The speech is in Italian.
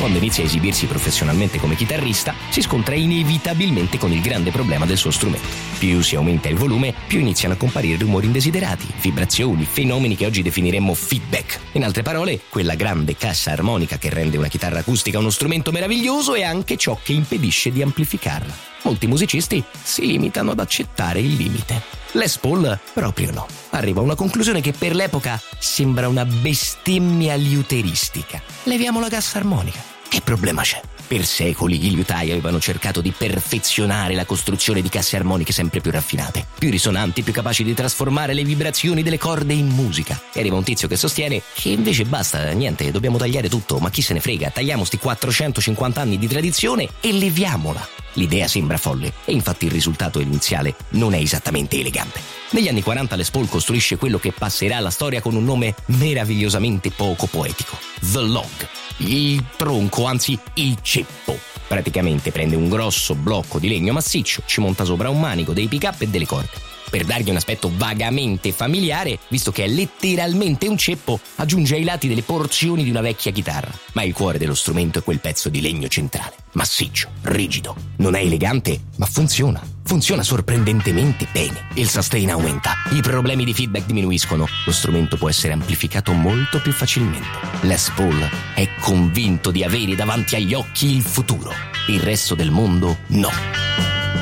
quando inizia a esibirsi professionalmente come chitarrista, si scontra inevitabilmente con il grande problema del suo strumento. Più si aumenta il volume, più iniziano a comparire rumori indesiderati, vibrazioni, fenomeni che oggi definiremmo feedback. In altre parole, quella grande cassa armonica che rende una chitarra acustica uno strumento meraviglioso è anche ciò che impedisce di amplificarla. Molti musicisti si limitano ad accettare il limite. Les Paul proprio no. Arriva a una conclusione che per l'epoca sembra una bestemmia liuteristica. Leviamo la cassa armonica. Che problema c'è? Per secoli gli liutai avevano cercato di perfezionare la costruzione di casse armoniche sempre più raffinate, più risonanti, più capaci di trasformare le vibrazioni delle corde in musica. E arriva un tizio che sostiene che invece basta, niente, dobbiamo tagliare tutto, ma chi se ne frega, tagliamo sti 450 anni di tradizione e leviamola. L'idea sembra folle e infatti il risultato iniziale non è esattamente elegante. Negli anni 40 Les Paul costruisce quello che passerà alla storia con un nome meravigliosamente poco poetico: The Log, il tronco, anzi il ceppo. Praticamente prende un grosso blocco di legno massiccio, ci monta sopra un manico, dei pick-up e delle corde. Per dargli un aspetto vagamente familiare, visto che è letteralmente un ceppo, aggiunge ai lati delle porzioni di una vecchia chitarra. Ma il cuore dello strumento è quel pezzo di legno centrale, massiccio, rigido. Non è elegante, ma funziona. Funziona sorprendentemente bene. Il sustain aumenta, i problemi di feedback diminuiscono, lo strumento può essere amplificato molto più facilmente. Les Paul è convinto di avere davanti agli occhi il futuro. Il resto del mondo no.